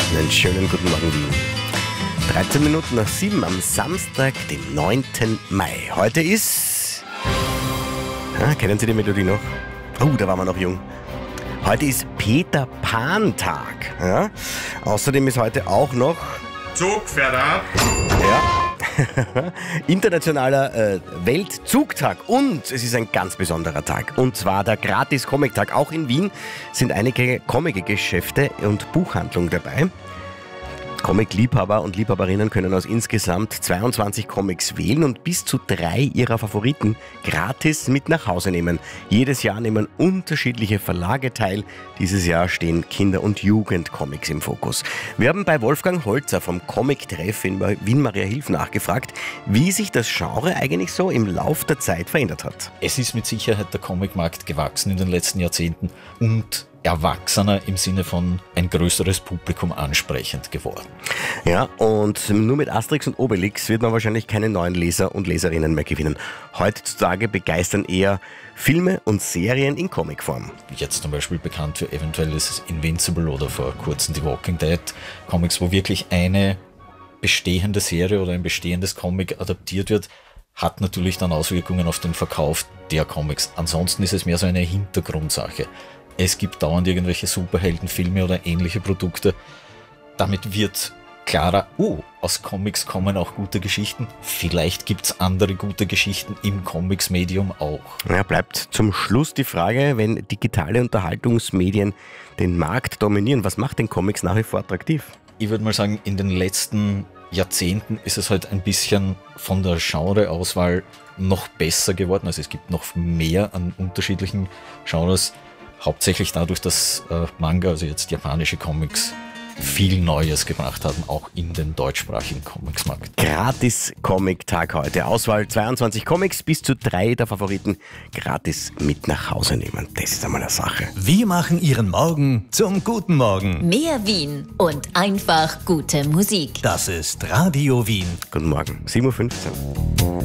Einen schönen guten Morgen, Wien. 13 Minuten nach 7 am Samstag, dem 9. Mai. Heute ist... kennen Sie die Melodie noch? Oh, da waren wir noch jung. Heute ist Peter Pan-Tag. Ja? Außerdem ist heute auch noch... Zug fährt ab. Ja. Internationaler Weltzugtag und es ist ein ganz besonderer Tag und zwar der Gratis-Comic-Tag. Auch in Wien sind einige Comic-Geschäfte und Buchhandlungen dabei. Comic-Liebhaber und Liebhaberinnen können aus insgesamt 22 Comics wählen und bis zu 3 ihrer Favoriten gratis mit nach Hause nehmen. Jedes Jahr nehmen unterschiedliche Verlage teil. Dieses Jahr stehen Kinder- und Jugendcomics im Fokus. Wir haben bei Wolfgang Holzer vom Comic-Treff in Wien-Mariahilf nachgefragt, wie sich das Genre eigentlich so im Lauf der Zeit verändert hat. Es ist mit Sicherheit der Comicmarkt gewachsen in den letzten Jahrzehnten und erwachsener im Sinne von ein größeres Publikum ansprechend geworden. Ja, und nur mit Asterix und Obelix wird man wahrscheinlich keine neuen Leser und Leserinnen mehr gewinnen. Heutzutage begeistern eher Filme und Serien in Comicform. Jetzt zum Beispiel bekannt für eventuelles Invincible oder vor kurzem The Walking Dead Comics, wo wirklich eine bestehende Serie oder ein bestehendes Comic adaptiert wird, hat natürlich dann Auswirkungen auf den Verkauf der Comics. Ansonsten ist es mehr so eine Hintergrundsache. Es gibt dauernd irgendwelche Superheldenfilme oder ähnliche Produkte. Damit wird klarer, aus Comics kommen auch gute Geschichten. Vielleicht gibt es andere gute Geschichten im Comics-Medium auch. Ja, bleibt zum Schluss die Frage, wenn digitale Unterhaltungsmedien den Markt dominieren, was macht den Comics nach wie vor attraktiv? Ich würde mal sagen, in den letzten Jahrzehnten ist es halt ein bisschen von der Genreauswahl noch besser geworden. Also es gibt noch mehr an unterschiedlichen Genres. Hauptsächlich dadurch, dass Manga, also jetzt japanische Comics, viel Neues gebracht haben, auch in den deutschsprachigen Comicsmarkt. Gratis Comic-Tag heute. Auswahl 22 Comics, bis zu 3 der Favoriten gratis mit nach Hause nehmen. Das ist einmal eine Sache. Wir machen Ihren Morgen zum guten Morgen. Mehr Wien und einfach gute Musik. Das ist Radio Wien. Guten Morgen, 7.15 Uhr.